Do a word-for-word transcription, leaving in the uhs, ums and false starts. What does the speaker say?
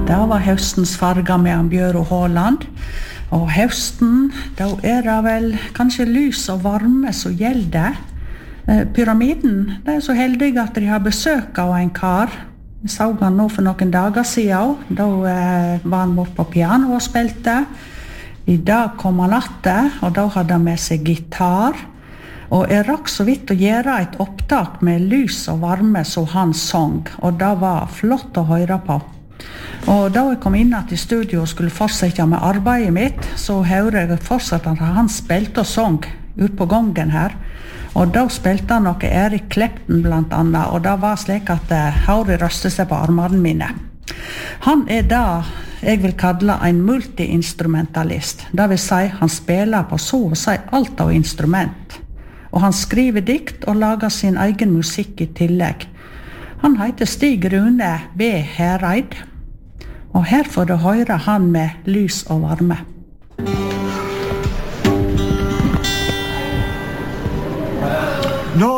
Det var høstens farger med han Bjøro Håland. Og høsten, da er det vel kanskje lys og varme som gjelder. Eh, pyramiden, det er så heldig at de har besøk av en kar. Vi så han nå for noen dager siden. Da eh, var han bort på piano og spilte. I dag kom han atter, og da hadde han med seg gitar. Og jeg rakk så vidt å gjøre et opptak med lys og varme som han sang. Og det var flott å høre på. Og da jeg kom inn til studio og skulle fortsette med arbeidet mitt, så hørte jeg fortsatt at han spilte og sang ut på gangen her. Og da spilte han noe Erik Clapton blant annet, og det var slik at håret røste seg på armene mine. Han er da jeg vil kalle en multi-instrumentalist. Det vil si, han spiller på så å si alt av instrument. Og han skriver dikt og lager sin egen musikk i tillegg. Han heter Stig Rune B. Hereid. Og her får du høre han med lys og varme.